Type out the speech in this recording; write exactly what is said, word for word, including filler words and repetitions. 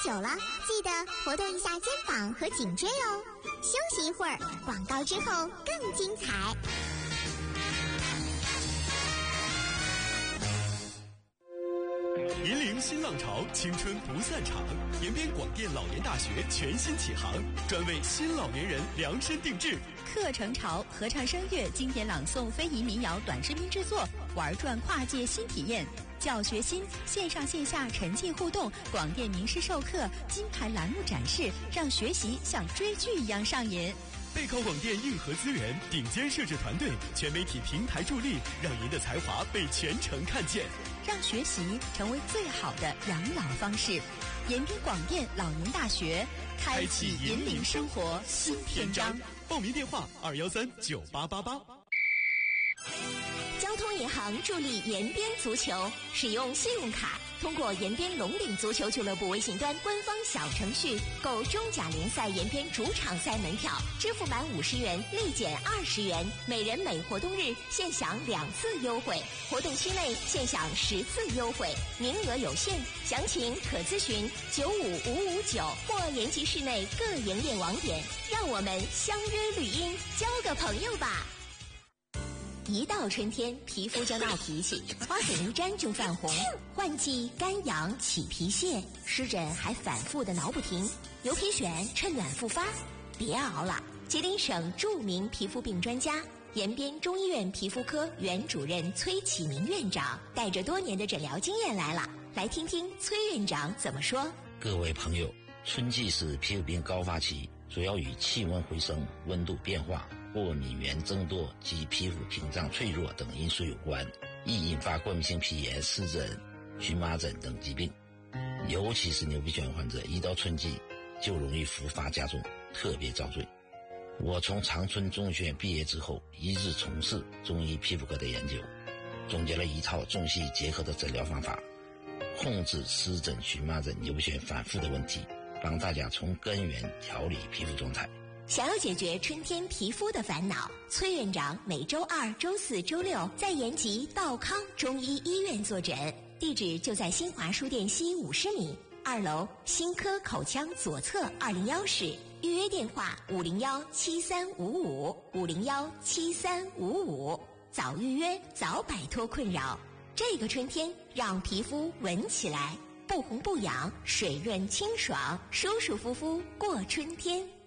手了，记得活动一下肩膀和颈椎哦。休息一会儿，广告之后更精彩。 引领新浪潮，青春不散场。延边广电老年大学全新启航，专为新老年人量身定制。 课程潮，合唱声乐、经典朗诵、非遗民谣短视频制作，玩转跨界新体验。教学新，线上线下沉浸互动，广电名师授课，金牌栏目展示，让学习像追剧一样上瘾。 备考广电硬核资源，顶尖摄制团队，全媒体平台助力，让您的才华被全城看见， 让学习成为最好的养老方式。延边广电老年大学，开启引领生活新篇章。 报名电话：二幺三九八八八。 交通银行助力延边足球，使用信用卡，通过延边龙岭足球俱乐部微信端官方小程序购中甲联赛延边主场赛门票，支付满五十元立减二十元，每人每活动日现享两次优惠，活动期内现享十次优惠，名额有限，详情可咨询九五五五九或延吉市内各营业网点。让我们相约绿荫，交个朋友吧。一到春天，皮肤就闹脾气，花粉一沾就泛红，换季干痒起皮屑，湿疹还反复的挠不停，牛皮癣趁暖复发。别熬了，吉林省著名皮肤病专家、延边中医院皮肤科原主任崔启明院长带着多年的诊疗经验来了，来听听崔院长怎么说。 各位朋友，春季是皮肤病高发期，主要与气温回升、温度变化、过敏原增多及皮肤屏障脆弱等因素有关，易引发过敏性皮炎、湿疹、荨麻疹等疾病。尤其是牛皮癣患者，一到春季就容易复发加重，特别遭罪。我从长春中医学院毕业之后，一直从事中医皮肤科的研究，总结了一套中西医结合的诊疗方法，控制湿疹、荨麻疹、牛皮癣反复的问题，帮大家从根源调理皮肤状态。 想要解决春天皮肤的烦恼，崔院长每周二、周四、周六在延吉道康中医医院坐诊，地址就在新华书店西五十米，二楼新科口腔左侧二零幺室，预约电话五零幺七三五五五零幺七三五五，早预约早摆脱困扰。这个春天让皮肤闻起来不红不痒，水润清爽，舒舒服服过春天。